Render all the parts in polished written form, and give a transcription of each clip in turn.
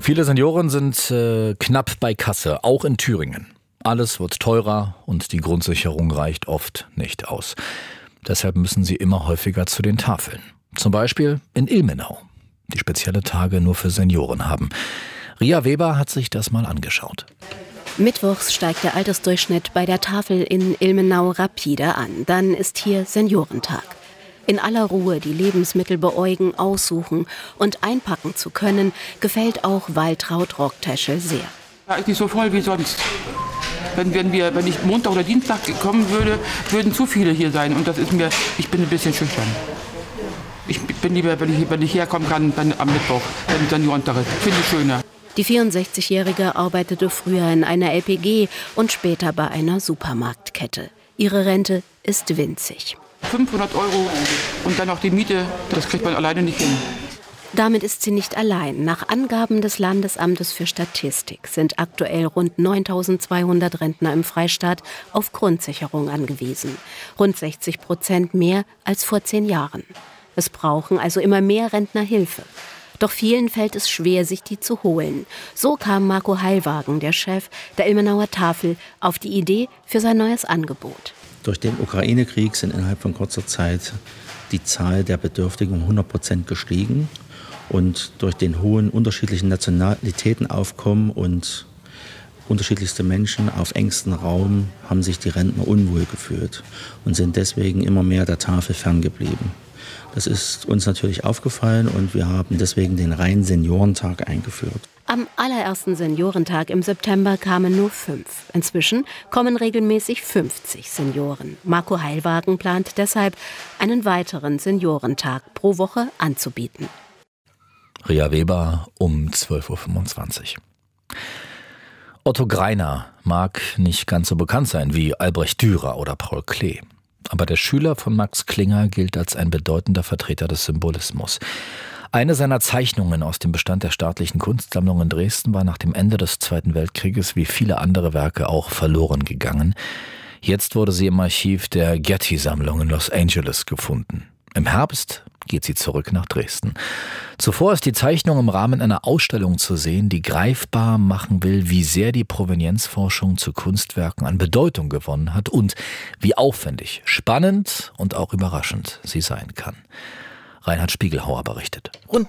Viele Senioren sind knapp bei Kasse, auch in Thüringen. Alles wird teurer und die Grundsicherung reicht oft nicht aus. Deshalb müssen sie immer häufiger zu den Tafeln. Zum Beispiel in Ilmenau, die spezielle Tage nur für Senioren haben. Ria Weber hat sich das mal angeschaut. Mittwochs steigt der Altersdurchschnitt bei der Tafel in Ilmenau rapide an. Dann ist hier Seniorentag. In aller Ruhe die Lebensmittel beäugen, aussuchen und einpacken zu können, gefällt auch Waltraud Rockteschel sehr. Ja, ist nicht so voll wie sonst. Wenn ich Montag oder Dienstag kommen würde, würden zu viele hier sein. Und das ist mir, ich bin ein bisschen schüchtern. Ich bin lieber, wenn ich herkommen kann, dann am Mittwoch, wenn Seniorentag ist. Finde ich schöner. Die 64-Jährige arbeitete früher in einer LPG und später bei einer Supermarktkette. Ihre Rente ist winzig. 500 € und dann noch die Miete, das kriegt man alleine nicht hin. Damit ist sie nicht allein. Nach Angaben des Landesamtes für Statistik sind aktuell rund 9.200 Rentner im Freistaat auf Grundsicherung angewiesen. Rund 60% mehr als vor 10 Jahren. Es brauchen also immer mehr Rentner Hilfe. Doch vielen fällt es schwer, sich die zu holen. So kam Marco Heilwagen, der Chef der Ilmenauer Tafel, auf die Idee für sein neues Angebot. Durch den Ukraine-Krieg sind innerhalb von kurzer Zeit die Zahl der Bedürftigen um 100% gestiegen. Und durch den hohen unterschiedlichen Nationalitätenaufkommen und unterschiedlichste Menschen auf engstem Raum haben sich die Rentner unwohl gefühlt und sind deswegen immer mehr der Tafel ferngeblieben. Das ist uns natürlich aufgefallen und wir haben deswegen den reinen Seniorentag eingeführt. Am allerersten Seniorentag im September kamen nur 5. Inzwischen kommen regelmäßig 50 Senioren. Marco Heilwagen plant deshalb, einen weiteren Seniorentag pro Woche anzubieten. Ria Weber um 12.25 Uhr. Otto Greiner mag nicht ganz so bekannt sein wie Albrecht Dürer oder Paul Klee. Aber der Schüler von Max Klinger gilt als ein bedeutender Vertreter des Symbolismus. Eine seiner Zeichnungen aus dem Bestand der Staatlichen Kunstsammlung in Dresden war nach dem Ende des Zweiten Weltkrieges wie viele andere Werke auch verloren gegangen. Jetzt wurde sie im Archiv der Getty-Sammlung in Los Angeles gefunden. Im Herbst geht sie zurück nach Dresden. Zuvor ist die Zeichnung im Rahmen einer Ausstellung zu sehen, die greifbar machen will, wie sehr die Provenienzforschung zu Kunstwerken an Bedeutung gewonnen hat und wie aufwendig, spannend und auch überraschend sie sein kann. Reinhard Spiegelhauer berichtet. Rund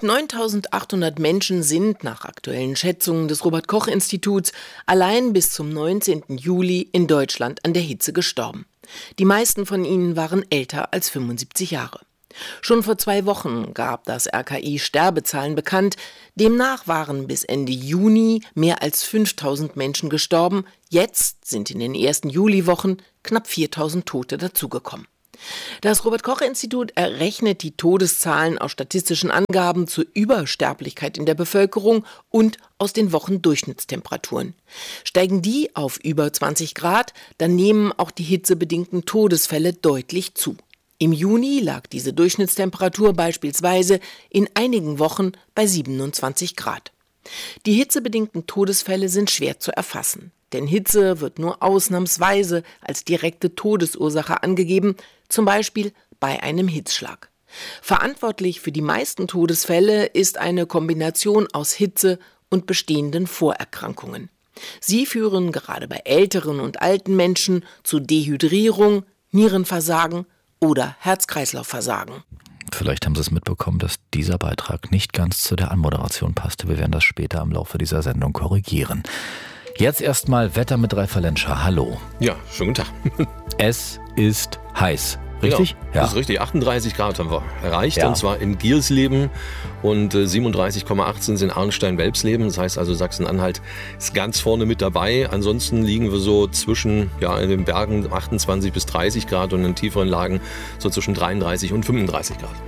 9.800 Menschen sind nach aktuellen Schätzungen des Robert-Koch-Instituts allein bis zum 19. Juli in Deutschland an der Hitze gestorben. Die meisten von ihnen waren älter als 75 Jahre. Schon vor 2 Wochen gab das RKI Sterbezahlen bekannt. Demnach waren bis Ende Juni mehr als 5.000 Menschen gestorben. Jetzt sind in den ersten Juliwochen knapp 4.000 Tote dazugekommen. Das Robert-Koch-Institut errechnet die Todeszahlen aus statistischen Angaben zur Übersterblichkeit in der Bevölkerung und aus den Wochendurchschnittstemperaturen. Steigen die auf über 20 Grad, dann nehmen auch die hitzebedingten Todesfälle deutlich zu. Im Juni lag diese Durchschnittstemperatur beispielsweise in einigen Wochen bei 27 Grad. Die hitzebedingten Todesfälle sind schwer zu erfassen, denn Hitze wird nur ausnahmsweise als direkte Todesursache angegeben, zum Beispiel bei einem Hitzschlag. Verantwortlich für die meisten Todesfälle ist eine Kombination aus Hitze und bestehenden Vorerkrankungen. Sie führen gerade bei älteren und alten Menschen zu Dehydrierung, Nierenversagen oder Herz-Kreislauf-Versagen. Vielleicht haben Sie es mitbekommen, dass dieser Beitrag nicht ganz zu der Anmoderation passte. Wir werden das später im Laufe dieser Sendung korrigieren. Jetzt erstmal Wetter mit Ralf Lenscher. Hallo. Ja, schönen guten Tag. Es ist heiß. Richtig? Genau, ja. Das ist richtig. 38 Grad haben wir erreicht, und zwar in Giersleben, und 37,8 sind in Arnstein-Welpsleben. Das heißt also, Sachsen-Anhalt ist ganz vorne mit dabei. Ansonsten liegen wir so zwischen, in den Bergen 28 bis 30 Grad und in tieferen Lagen so zwischen 33 und 35 Grad.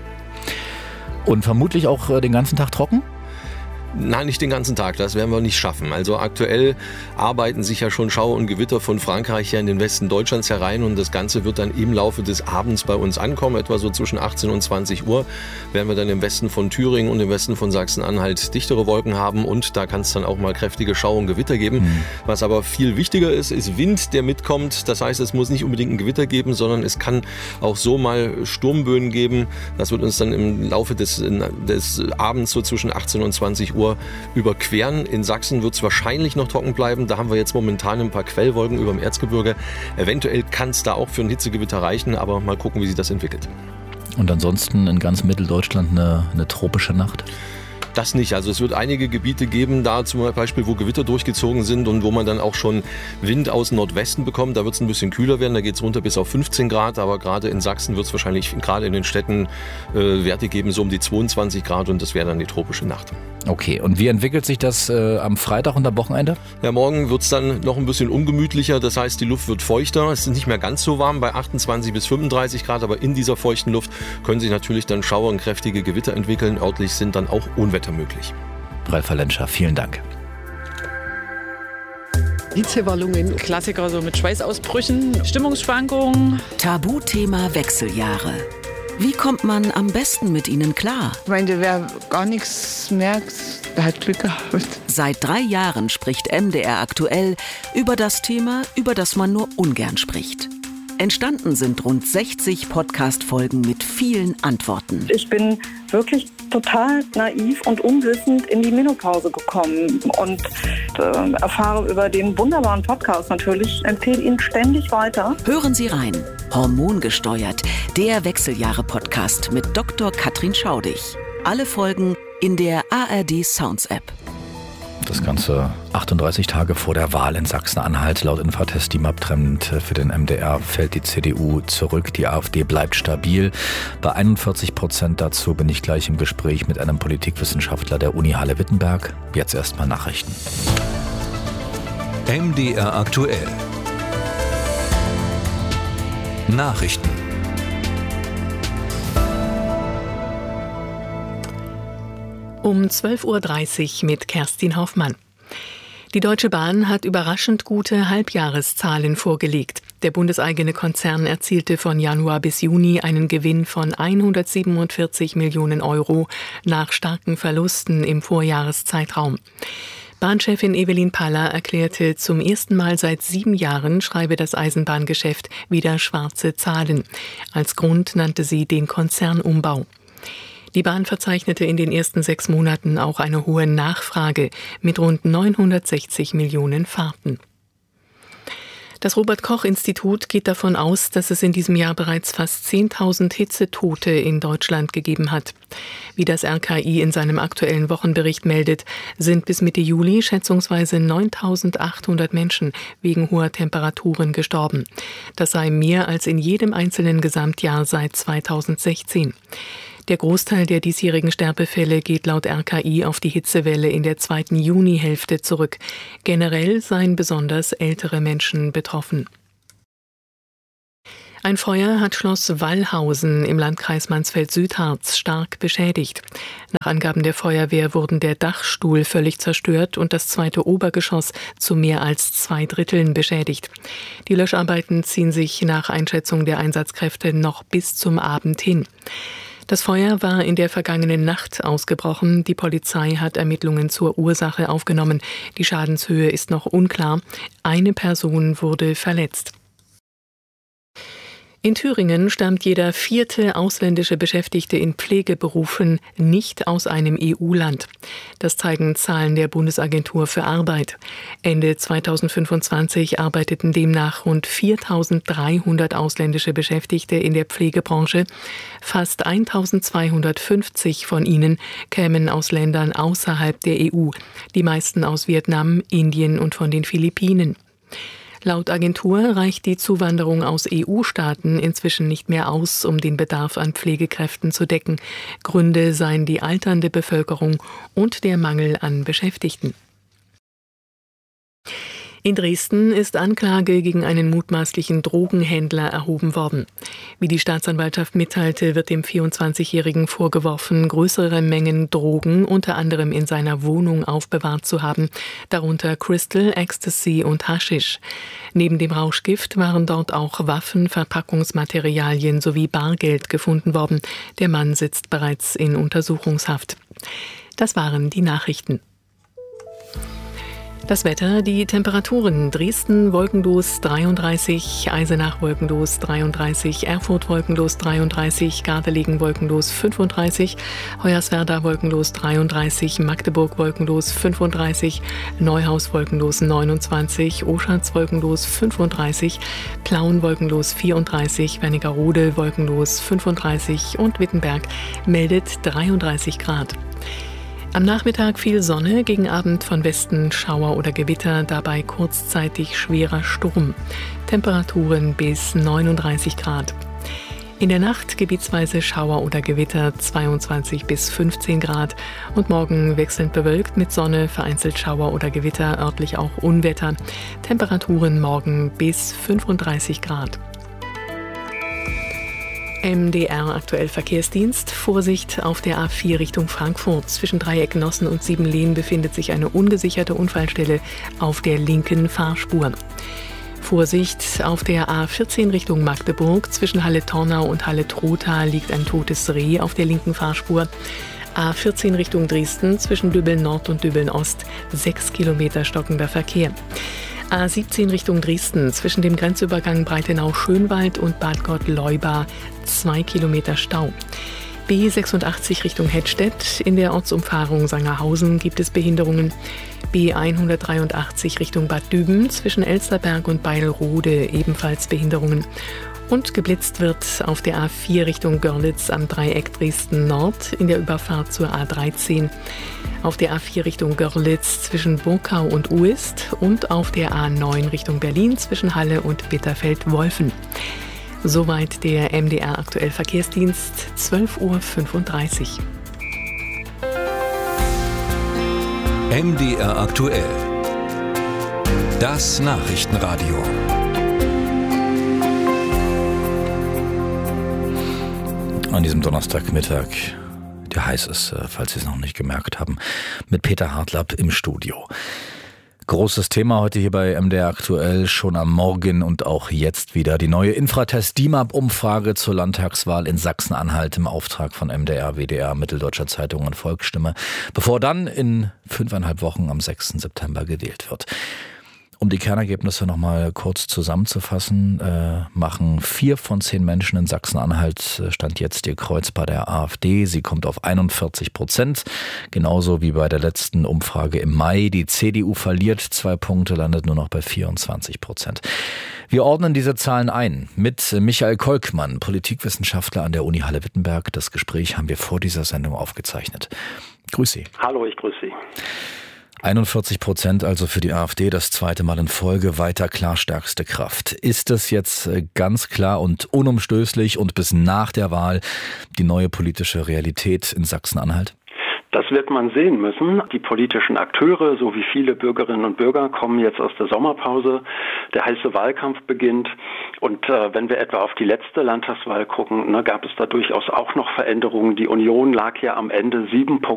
Und vermutlich auch den ganzen Tag trocken? Nein, nicht den ganzen Tag, das werden wir nicht schaffen. Also aktuell arbeiten sich ja schon Schauer und Gewitter von Frankreich hier in den Westen Deutschlands herein, und das Ganze wird dann im Laufe des Abends bei uns ankommen. Etwa so zwischen 18 und 20 Uhr werden wir dann im Westen von Thüringen und im Westen von Sachsen-Anhalt dichtere Wolken haben, und da kann es dann auch mal kräftige Schauer und Gewitter geben. Was aber viel wichtiger ist Wind, der mitkommt. Das heißt, es muss nicht unbedingt ein Gewitter geben, sondern es kann auch so mal Sturmböen geben. Das wird uns dann im Laufe des Abends so zwischen 18 und 20 Uhr Uhr überqueren. In Sachsen wird es wahrscheinlich noch trocken bleiben. Da haben wir jetzt momentan ein paar Quellwolken über dem Erzgebirge. Eventuell kann es da auch für ein Hitzegewitter reichen, aber mal gucken, wie sich das entwickelt. Und ansonsten in ganz Mitteldeutschland eine tropische Nacht? Das nicht. Also es wird einige Gebiete geben, da zum Beispiel, wo Gewitter durchgezogen sind und wo man dann auch schon Wind aus dem Nordwesten bekommt. Da wird es ein bisschen kühler werden, da geht es runter bis auf 15 Grad. Aber gerade in Sachsen wird es wahrscheinlich gerade in den Städten Werte geben, so um die 22 Grad und das wäre dann die tropische Nacht. Okay, und wie entwickelt sich das am Freitag und am Wochenende? Ja, morgen wird es dann noch ein bisschen ungemütlicher. Das heißt, die Luft wird feuchter. Es ist nicht mehr ganz so warm bei 28 bis 35 Grad. Aber in dieser feuchten Luft können sich natürlich dann Schauer und kräftige Gewitter entwickeln. Örtlich sind dann auch Unwetter möglich. Ralf Lenscher, vielen Dank. Hitzewallungen, Klassiker so mit Schweißausbrüchen, Stimmungsschwankungen. Tabuthema Wechseljahre. Wie kommt man am besten mit ihnen klar? Ich meine, wer gar nichts merkt, der hat Glück gehabt. Seit 3 Jahren spricht MDR aktuell über das Thema, über das man nur ungern spricht. Entstanden sind rund 60 Podcast-Folgen mit vielen Antworten. Ich bin wirklich total naiv und unwissend in die Menopause gekommen und erfahre über den wunderbaren Podcast natürlich, empfehle ihn ständig weiter. Hören Sie rein. Hormongesteuert, der Wechseljahre-Podcast mit Dr. Katrin Schaudig. Alle Folgen in der ARD Sounds App. Das Ganze 38 Tage vor der Wahl in Sachsen-Anhalt. Laut Infratest abtrennend für den MDR fällt die CDU zurück. Die AfD bleibt stabil bei 41%. Dazu bin ich gleich im Gespräch mit einem Politikwissenschaftler der Uni Halle-Wittenberg. Jetzt erstmal Nachrichten. MDR aktuell. Nachrichten. Um 12.30 Uhr mit Kerstin Hoffmann. Die Deutsche Bahn hat überraschend gute Halbjahreszahlen vorgelegt. Der bundeseigene Konzern erzielte von Januar bis Juni einen Gewinn von 147 Millionen Euro nach starken Verlusten im Vorjahreszeitraum. Bahnchefin Evelyn Paller erklärte, zum ersten Mal seit 7 Jahren schreibe das Eisenbahngeschäft wieder schwarze Zahlen. Als Grund nannte sie den Konzernumbau. Die Bahn verzeichnete in den ersten 6 Monaten auch eine hohe Nachfrage mit rund 960 Millionen Fahrten. Das Robert-Koch-Institut geht davon aus, dass es in diesem Jahr bereits fast 10.000 Hitzetote in Deutschland gegeben hat. Wie das RKI in seinem aktuellen Wochenbericht meldet, sind bis Mitte Juli schätzungsweise 9.800 Menschen wegen hoher Temperaturen gestorben. Das sei mehr als in jedem einzelnen Gesamtjahr seit 2016. Der Großteil der diesjährigen Sterbefälle geht laut RKI auf die Hitzewelle in der 2. Junihälfte zurück. Generell seien besonders ältere Menschen betroffen. Ein Feuer hat Schloss Wallhausen im Landkreis Mansfeld-Südharz stark beschädigt. Nach Angaben der Feuerwehr wurden der Dachstuhl völlig zerstört und das 2. Obergeschoss zu mehr als 2/3 beschädigt. Die Löscharbeiten ziehen sich nach Einschätzung der Einsatzkräfte noch bis zum Abend hin. Das Feuer war in der vergangenen Nacht ausgebrochen. Die Polizei hat Ermittlungen zur Ursache aufgenommen. Die Schadenshöhe ist noch unklar. Eine Person wurde verletzt. In Thüringen stammt jeder 4. ausländische Beschäftigte in Pflegeberufen nicht aus einem EU-Land. Das zeigen Zahlen der Bundesagentur für Arbeit. Ende 2025 arbeiteten demnach rund 4.300 ausländische Beschäftigte in der Pflegebranche. Fast 1.250 von ihnen kämen aus Ländern außerhalb der EU, die meisten aus Vietnam, Indien und von den Philippinen. Laut Agentur reicht die Zuwanderung aus EU-Staaten inzwischen nicht mehr aus, um den Bedarf an Pflegekräften zu decken. Gründe seien die alternde Bevölkerung und der Mangel an Beschäftigten. In Dresden ist Anklage gegen einen mutmaßlichen Drogenhändler erhoben worden. Wie die Staatsanwaltschaft mitteilte, wird dem 24-Jährigen vorgeworfen, größere Mengen Drogen unter anderem in seiner Wohnung aufbewahrt zu haben, darunter Crystal, Ecstasy und Haschisch. Neben dem Rauschgift waren dort auch Waffen, Verpackungsmaterialien sowie Bargeld gefunden worden. Der Mann sitzt bereits in Untersuchungshaft. Das waren die Nachrichten. Das Wetter, die Temperaturen: Dresden wolkenlos 33, Eisenach wolkenlos 33, Erfurt wolkenlos 33, Gardelegen wolkenlos 35, Hoyerswerda wolkenlos 33, Magdeburg wolkenlos 35, Neuhaus wolkenlos 29, Oschatz wolkenlos 35, Plauen wolkenlos 34, Wernigerode wolkenlos 35 und Wittenberg meldet 33 Grad. Am Nachmittag viel Sonne, gegen Abend von Westen Schauer oder Gewitter, dabei kurzzeitig schwerer Sturm. Temperaturen bis 39 Grad. In der Nacht gebietsweise Schauer oder Gewitter, 22 bis 15 Grad. Und morgen wechselnd bewölkt mit Sonne, vereinzelt Schauer oder Gewitter, örtlich auch Unwetter. Temperaturen morgen bis 35 Grad. MDR aktuell Verkehrsdienst. Vorsicht auf der A4 Richtung Frankfurt. Zwischen Dreieck Nossen und Siebenlehn befindet sich eine ungesicherte Unfallstelle auf der linken Fahrspur. Vorsicht auf der A14 Richtung Magdeburg. Zwischen Halle-Tornau und Halle-Trotha liegt ein totes Reh auf der linken Fahrspur. A14 Richtung Dresden. Zwischen Dübbeln Nord und Dübbeln Ost 6 Kilometer stockender Verkehr. A17 Richtung Dresden, zwischen dem Grenzübergang Breitenau-Schönwald und Bad Gott-Leuba 2 Kilometer Stau. B86 Richtung Hettstedt, in der Ortsumfahrung Sangerhausen gibt es Behinderungen. B183 Richtung Bad Düben, zwischen Elsterberg und Beilrode ebenfalls Behinderungen. Und geblitzt wird auf der A4 Richtung Görlitz am Dreieck Dresden Nord in der Überfahrt zur A13. Auf der A4 Richtung Görlitz zwischen Burkau und Uist und auf der A9 Richtung Berlin zwischen Halle und Bitterfeld-Wolfen. Soweit der MDR aktuell Verkehrsdienst, 12:35 Uhr. MDR aktuell. Das Nachrichtenradio. An diesem Donnerstagmittag, der heiß ist, falls Sie es noch nicht gemerkt haben, mit Peter Hartlapp im Studio. Großes Thema heute hier bei MDR aktuell, schon am Morgen und auch jetzt wieder. Die neue Infratest-DIMAP-Umfrage zur Landtagswahl in Sachsen-Anhalt im Auftrag von MDR, WDR, Mitteldeutscher Zeitung und Volksstimme, bevor dann in 5,5 Wochen am 6. September gewählt wird. Um die Kernergebnisse nochmal kurz zusammenzufassen, machen 4 von 10 Menschen in Sachsen-Anhalt Stand jetzt ihr Kreuz bei der AfD. Sie kommt auf 41%, genauso wie bei der letzten Umfrage im Mai. Die CDU verliert 2 Punkte, landet nur noch bei 24%. Wir ordnen diese Zahlen ein mit Michael Kolkmann, Politikwissenschaftler an der Uni Halle-Wittenberg. Das Gespräch haben wir vor dieser Sendung aufgezeichnet. Grüß Sie. Hallo, ich grüße Sie. 41% also für die AfD, das zweite Mal in Folge, weiter klar stärkste Kraft. Ist das jetzt ganz klar und unumstößlich und bis nach der Wahl die neue politische Realität in Sachsen-Anhalt? Das wird man sehen müssen. Die politischen Akteure, so wie viele Bürgerinnen und Bürger, kommen jetzt aus der Sommerpause. Der heiße Wahlkampf beginnt. Und wenn wir etwa auf die letzte Landtagswahl gucken, gab es da durchaus auch noch Veränderungen. Die Union lag ja am Ende 7